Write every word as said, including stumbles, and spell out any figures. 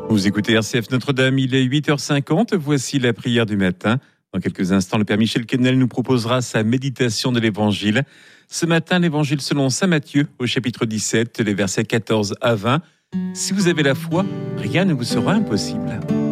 Vous écoutez R C F Notre-Dame, il est huit heures cinquante, voici la prière du matin. Dans quelques instants, le Père Michel Quesnel nous proposera sa méditation de l'Évangile. Ce matin, l'Évangile selon saint Matthieu, au chapitre dix-sept, les versets quatorze à vingt. Si vous avez la foi, rien ne vous sera impossible.